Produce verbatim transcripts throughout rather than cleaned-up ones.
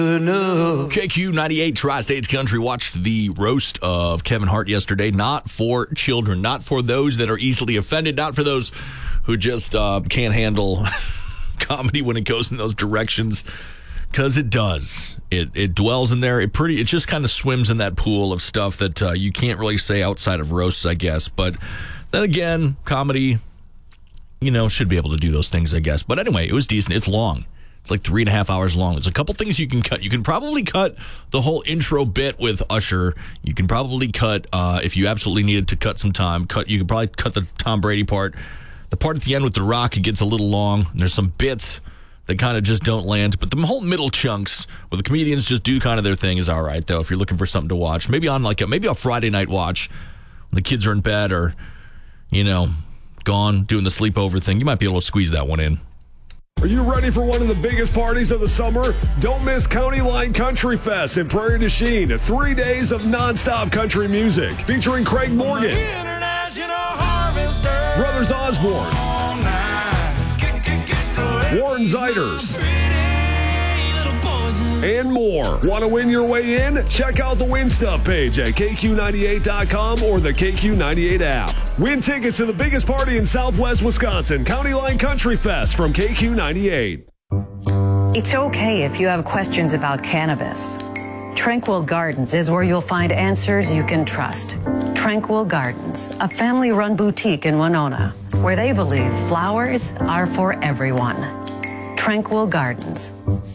K Q ninety-eight Tri-States Country watched the roast of Kevin Hart yesterday. Not for children, not for those that are easily offended, not for those who just uh, can't handle comedy when it goes in those directions, because it does. It it dwells in there. It pretty. It just kind of swims in that pool of stuff that uh, you can't really say outside of roasts, I guess. But then again, comedy, you know, should be able to do those things, I guess. But anyway, it was decent. It's long. It's like three and a half hours long. There's a couple things you can cut. You can probably cut the whole intro bit with Usher. You can probably cut, uh, if you absolutely needed to cut some time, cut. You can probably cut the Tom Brady part. The part at the end with The Rock, it gets a little long. There's some bits that kind of just don't land. But the whole middle chunks where the comedians just do kind of their thing is all right, though, if you're looking for something to watch. Maybe on like a, maybe a Friday night watch when the kids are in bed or, you know, gone doing the sleepover thing. You might be able to squeeze that one in. Are you ready for one of the biggest parties of the summer? Don't miss County Line Country Fest in Prairie du Chien. Three days of nonstop country music featuring Craig Morgan, Brothers Osborne, Warren Zeiders, and more. Want to win your way in? Check out the Win Stuff page at K Q ninety-eight dot com or the K Q ninety-eight app. Win tickets to the biggest party in Southwest Wisconsin, County Line Country Fest from K Q ninety-eight. It's okay if you have questions about cannabis. Tranquil Gardens is where you'll find answers you can trust. Tranquil Gardens, a family-run boutique in Winona, where they believe flowers are for everyone. Tranquil Gardens.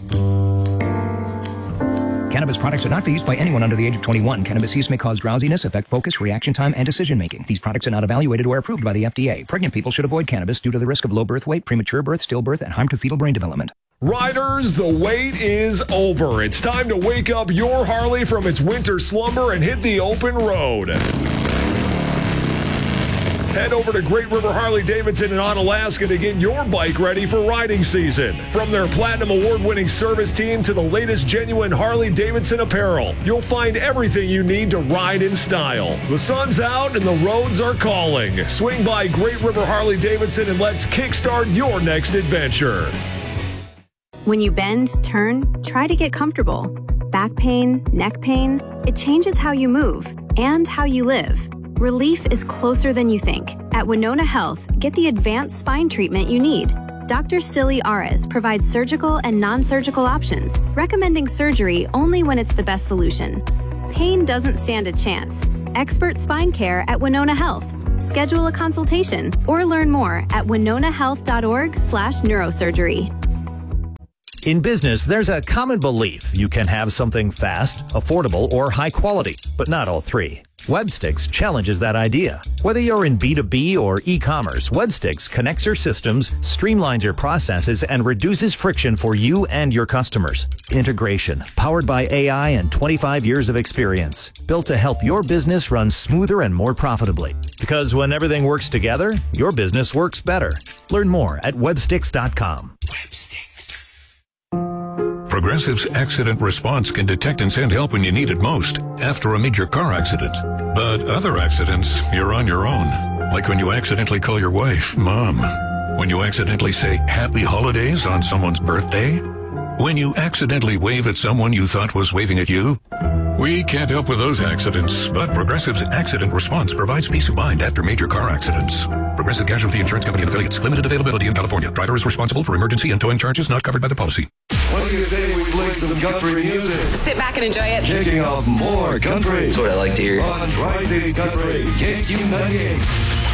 Cannabis products are not for use by anyone under the age of twenty-one. Cannabis use may cause drowsiness, affect focus, reaction time, and decision-making. These products are not evaluated or approved by the F D A. Pregnant people should avoid cannabis due to the risk of low birth weight, premature birth, stillbirth, and harm to fetal brain development. Riders, the wait is over. It's time to wake up your Harley from its winter slumber and hit the open road. Head over to Great River Harley-Davidson in Onalaska to get your bike ready for riding season. From their Platinum Award-winning service team to the latest genuine Harley-Davidson apparel, you'll find everything you need to ride in style. The sun's out and the roads are calling. Swing by Great River Harley-Davidson and let's kickstart your next adventure. When you bend, turn, try to get comfortable. Back pain, neck pain, it changes how you move and how you live. Relief is closer than you think. At Winona Health, get the advanced spine treatment you need. Doctor Stilly Ares provides surgical and non-surgical options, recommending surgery only when it's the best solution. Pain doesn't stand a chance. Expert spine care at Winona Health. Schedule a consultation or learn more at winona health dot org slash neurosurgery. In business, there's a common belief you can have something fast, affordable, or high quality, but not all three. Webstix challenges that idea. Whether you're in B two B or e-commerce, Webstix connects your systems, streamlines your processes, and reduces friction for you and your customers. Integration, powered by A I and twenty-five years of experience, built to help your business run smoother and more profitably. Because when everything works together, your business works better. Learn more at webstix dot com. Webstix. Progressive's Accident Response can detect and send help when you need it most, after a major car accident. But other accidents, you're on your own. Like when you accidentally call your wife Mom. When you accidentally say Happy Holidays on someone's birthday. When you accidentally wave at someone you thought was waving at you. We can't help with those accidents, but Progressive's Accident Response provides peace of mind after major car accidents. Progressive Casualty Insurance Company and affiliates. Limited availability in California. Driver is responsible for emergency and towing charges not covered by the policy. What do you say we play some country music? Sit back and enjoy it. Kicking off more country. That's what I like to hear. On Tri-States Country, K Q ninety-eight.